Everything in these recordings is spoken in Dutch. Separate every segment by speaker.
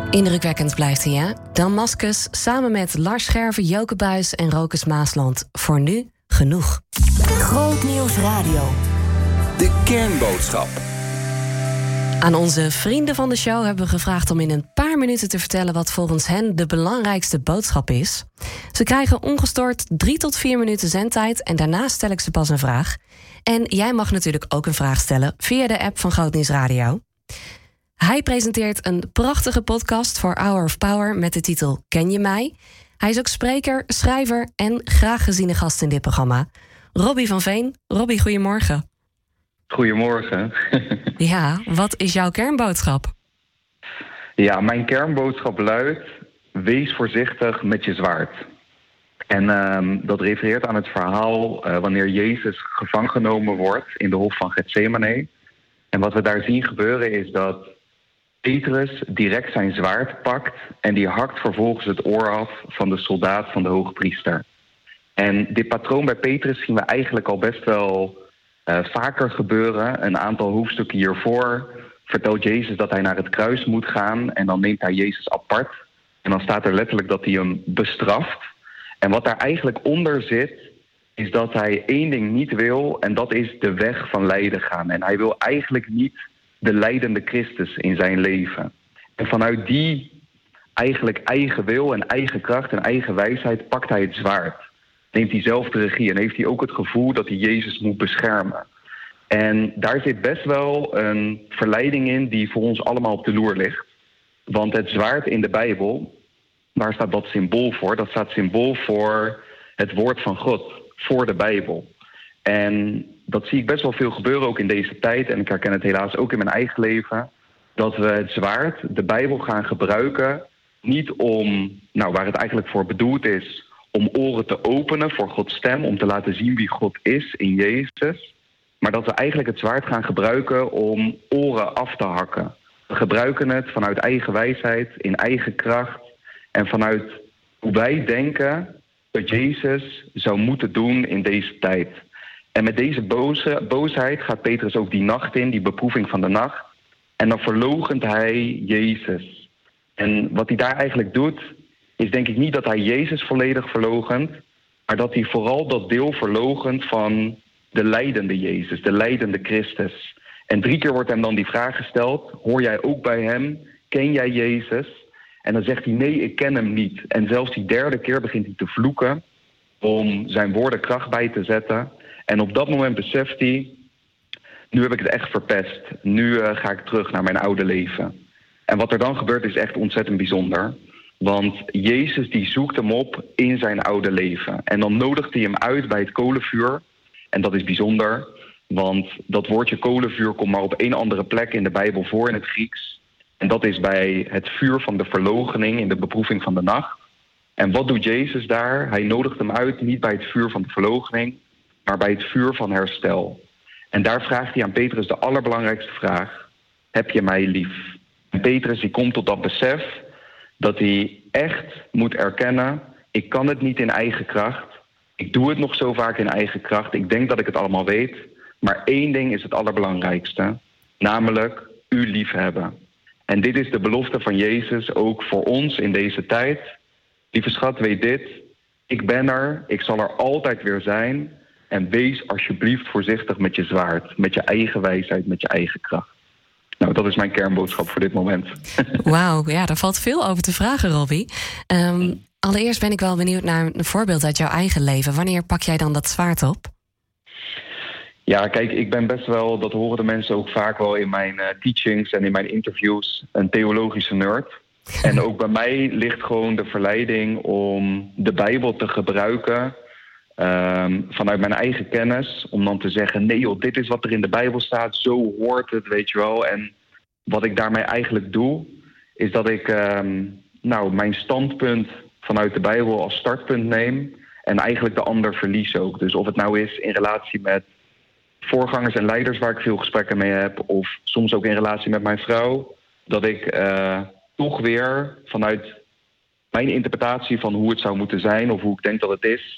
Speaker 1: Indrukwekkend blijft hij, hè? Damascus samen met Lars Scherven, Joke Buijs en Rokus Maasland. Voor nu genoeg.
Speaker 2: Grootnieuws Radio.
Speaker 3: De kernboodschap.
Speaker 1: Aan onze vrienden van de show hebben we gevraagd om in een paar minuten te vertellen wat volgens hen de belangrijkste boodschap is. Ze krijgen ongestoord 3 tot 4 minuten zendtijd en daarna stel ik ze pas een vraag. En jij mag natuurlijk ook een vraag stellen via de app van Grootnieuws Radio. Hij presenteert een prachtige podcast voor Hour of Power met de titel Ken je mij? Hij is ook spreker, schrijver en graag geziene gast in dit programma. Robbie van Veen. Robbie, goedemorgen.
Speaker 4: Goedemorgen.
Speaker 1: Ja, wat is jouw kernboodschap?
Speaker 4: Ja, mijn kernboodschap luidt: wees voorzichtig met je zwaard. En dat refereert aan het verhaal wanneer Jezus gevangen genomen wordt in de hof van Getsemane. En wat we daar zien gebeuren is dat Petrus direct zijn zwaard pakt en die hakt vervolgens het oor af van de soldaat van de hoogpriester. En dit patroon bij Petrus zien we eigenlijk al best wel vaker gebeuren. Een aantal hoofdstukken hiervoor vertelt Jezus dat hij naar het kruis moet gaan en dan neemt hij Jezus apart. En dan staat er letterlijk dat hij hem bestraft. En wat daar eigenlijk onder zit, is dat hij één ding niet wil en dat is de weg van lijden gaan. En hij wil eigenlijk niet de lijdende Christus in zijn leven. En vanuit die eigenlijk eigen wil en eigen kracht en eigen wijsheid pakt hij het zwaard. Neemt hij zelf de regie en heeft hij ook het gevoel dat hij Jezus moet beschermen. En daar zit best wel een verleiding in die voor ons allemaal op de loer ligt. Want het zwaard in de Bijbel, waar staat dat symbool voor? Dat staat symbool voor het woord van God, voor de Bijbel. En dat zie ik best wel veel gebeuren ook in deze tijd. En ik herken het helaas ook in mijn eigen leven. Dat we het zwaard, de Bijbel, gaan gebruiken. Niet om, waar het eigenlijk voor bedoeld is, om oren te openen voor Gods stem. Om te laten zien wie God is in Jezus. Maar dat we eigenlijk het zwaard gaan gebruiken om oren af te hakken. We gebruiken het vanuit eigen wijsheid, in eigen kracht. En vanuit hoe wij denken dat Jezus zou moeten doen in deze tijd. En met deze boosheid gaat Petrus ook die nacht in, die beproeving van de nacht. En dan verloochent hij Jezus. En wat hij daar eigenlijk doet, is denk ik niet dat hij Jezus volledig verloochent, maar dat hij vooral dat deel verloochent van de lijdende Jezus, de lijdende Christus. En 3 keer wordt hem dan die vraag gesteld: hoor jij ook bij hem? Ken jij Jezus? En dan zegt hij: nee, ik ken hem niet. En zelfs die 3e keer begint hij te vloeken om zijn woorden kracht bij te zetten. En op dat moment beseft hij: nu heb ik het echt verpest. Nu ga ik terug naar mijn oude leven. En wat er dan gebeurt is echt ontzettend bijzonder. Want Jezus die zoekt hem op in zijn oude leven. En dan nodigt hij hem uit bij het kolenvuur. En dat is bijzonder, want dat woordje kolenvuur komt maar op 1 andere plek in de Bijbel voor in het Grieks. En dat is bij het vuur van de verloochening in de beproeving van de nacht. En wat doet Jezus daar? Hij nodigt hem uit niet bij het vuur van de verloochening, maar bij het vuur van herstel. En daar vraagt hij aan Petrus de allerbelangrijkste vraag: heb je mij lief? En Petrus die komt tot dat besef dat hij echt moet erkennen: ik kan het niet in eigen kracht. Ik doe het nog zo vaak in eigen kracht. Ik denk dat ik het allemaal weet. Maar 1 ding is het allerbelangrijkste. Namelijk u liefhebben. En dit is de belofte van Jezus ook voor ons in deze tijd. Lieve schat, weet dit: ik ben er. Ik zal er altijd weer zijn. En wees alsjeblieft voorzichtig met je zwaard. Met je eigen wijsheid, met je eigen kracht. Nou, dat is mijn kernboodschap voor dit moment.
Speaker 1: Wauw, ja, daar valt veel over te vragen, Robbie. Allereerst ben ik wel benieuwd naar een voorbeeld uit jouw eigen leven. Wanneer pak jij dan dat zwaard op?
Speaker 4: Ja, kijk, ik ben best wel, dat horen de mensen ook vaak wel in mijn teachings en in mijn interviews, een theologische nerd. En ook bij mij ligt gewoon de verleiding om de Bijbel te gebruiken vanuit mijn eigen kennis. Om dan te zeggen: nee joh, dit is wat er in de Bijbel staat, zo hoort het, weet je wel. En wat ik daarmee eigenlijk doe, is dat ik mijn standpunt vanuit de Bijbel als startpunt neem en eigenlijk de ander verlies ook. Dus of het nou is in relatie met voorgangers en leiders waar ik veel gesprekken mee heb, of soms ook in relatie met mijn vrouw, dat ik toch weer vanuit mijn interpretatie van hoe het zou moeten zijn of hoe ik denk dat het is,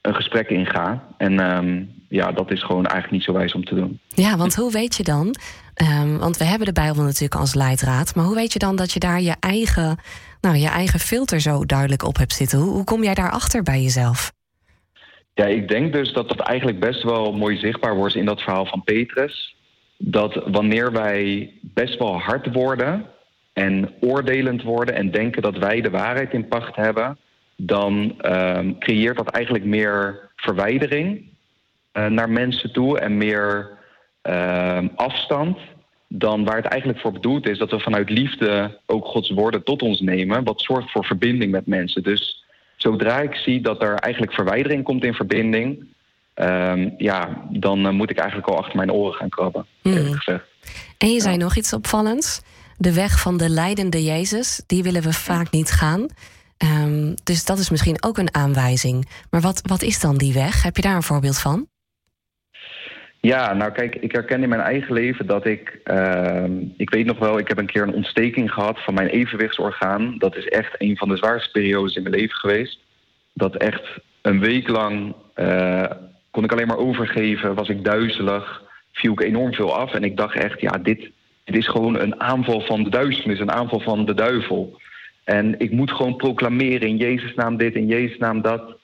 Speaker 4: een gesprek inga. En dat is gewoon eigenlijk niet zo wijs om te doen.
Speaker 1: Ja, want hoe weet je dan... want we hebben de Bijbel natuurlijk als leidraad... maar hoe weet je dan dat je daar je eigen filter zo duidelijk op hebt zitten? Hoe kom jij daarachter bij jezelf?
Speaker 4: Ja, ik denk dus dat eigenlijk best wel mooi zichtbaar wordt in dat verhaal van Petrus. Dat wanneer wij best wel hard worden en oordelend worden... en denken dat wij de waarheid in pacht hebben... dan creëert dat eigenlijk meer verwijdering naar mensen toe... en meer afstand dan waar het eigenlijk voor bedoeld is... dat we vanuit liefde ook Gods woorden tot ons nemen... wat zorgt voor verbinding met mensen. Dus zodra ik zie dat er eigenlijk verwijdering komt in verbinding... dan moet ik eigenlijk al achter mijn oren gaan krabben, eerlijk gezegd.
Speaker 1: En je zei nog iets opvallends. De weg van de lijdende Jezus, die willen we vaak niet gaan. Dus dat is misschien ook een aanwijzing. Maar wat is dan die weg? Heb je daar een voorbeeld van?
Speaker 4: Ja, nou kijk, ik herken in mijn eigen leven dat ik weet nog wel, ik heb een keer een ontsteking gehad van mijn evenwichtsorgaan. Dat is echt een van de zwaarste periodes in mijn leven geweest. Dat echt een week lang kon ik alleen maar overgeven, was ik duizelig, viel ik enorm veel af. En ik dacht echt, dit is gewoon een aanval van de duisternis, een aanval van de duivel. En ik moet gewoon proclameren in Jezus' naam dit, in Jezus' naam dat.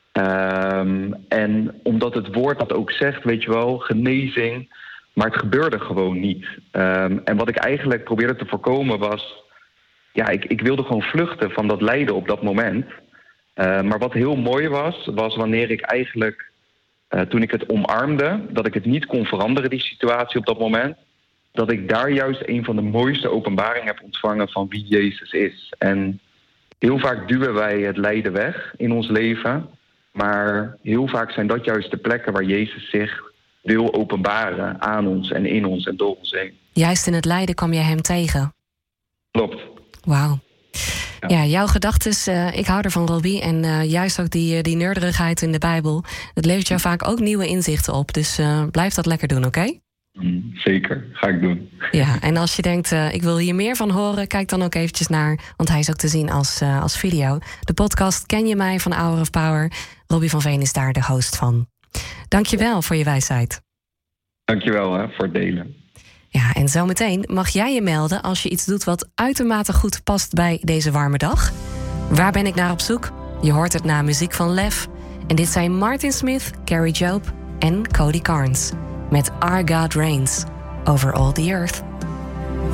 Speaker 4: En omdat het woord dat ook zegt, weet je wel, genezing, maar het gebeurde gewoon niet. En wat ik eigenlijk probeerde te voorkomen was, ik wilde gewoon vluchten van dat lijden op dat moment. Maar wat heel mooi was wanneer ik eigenlijk, toen ik het omarmde, dat ik het niet kon veranderen, die situatie op dat moment, dat ik daar juist een van de mooiste openbaringen heb ontvangen van wie Jezus is. En heel vaak duwen wij het lijden weg in ons leven, maar heel vaak zijn dat juist de plekken waar Jezus zich wil openbaren aan ons en in ons en door ons heen.
Speaker 1: Juist in het lijden kwam jij hem tegen.
Speaker 4: Klopt.
Speaker 1: Wauw. Ja, jouw gedachtes, ik hou ervan, Robbie. En juist ook die nerderigheid in de Bijbel, dat levert jou vaak ook nieuwe inzichten op. Dus blijf dat lekker doen, oké?
Speaker 4: Zeker, ga ik doen.
Speaker 1: Ja, en als je denkt, ik wil hier meer van horen, kijk dan ook eventjes naar, want hij is ook te zien als video. De podcast Ken je mij van Hour of Power. Robbie van Veen is daar de host van. Dankjewel voor je wijsheid.
Speaker 4: Dankjewel voor het delen.
Speaker 1: Ja, en zometeen mag jij je melden als je iets doet wat uitermate goed past bij deze warme dag. Waar ben ik naar op zoek? Je hoort het na muziek van Lef. En dit zijn Martin Smith, Carrie Job en Cody Carnes met Our God Reigns over all the earth.